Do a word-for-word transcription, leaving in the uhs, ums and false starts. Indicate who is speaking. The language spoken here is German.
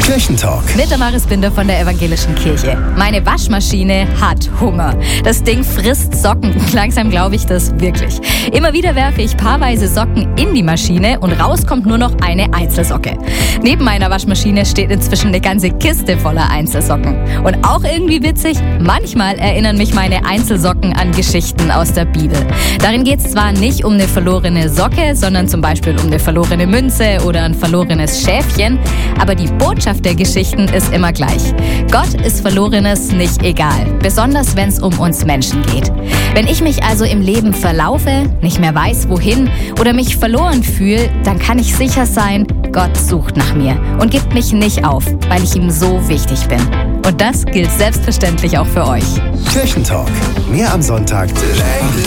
Speaker 1: Kirchentalk.
Speaker 2: Mit Damaris Binder von der Evangelischen Kirche. Meine Waschmaschine hat Hunger. Das Ding frisst Socken. Langsam glaube ich das wirklich. Immer wieder werfe ich paarweise Socken in die Maschine und raus kommt nur noch eine Einzelsocke. Neben meiner Waschmaschine steht inzwischen eine ganze Kiste voller Einzelsocken. Und auch irgendwie witzig, manchmal erinnern mich meine Einzelsocken an Geschichten aus der Bibel. Darin geht es zwar nicht um eine verlorene Socke, sondern zum Beispiel um eine verlorene Münze oder ein verlorenes Schäfchen, aber die Botschaft der Geschichten ist immer gleich. Gott ist Verlorenes nicht egal, besonders wenn es um uns Menschen geht. Wenn ich mich also im Leben verlaufe, nicht mehr weiß wohin oder mich verloren fühle, dann kann ich sicher sein, Gott sucht nach mir und gibt mich nicht auf, weil ich ihm so wichtig bin. Und das gilt selbstverständlich auch für euch.
Speaker 1: Kirchentalk. Mehr am Sonntag zwischen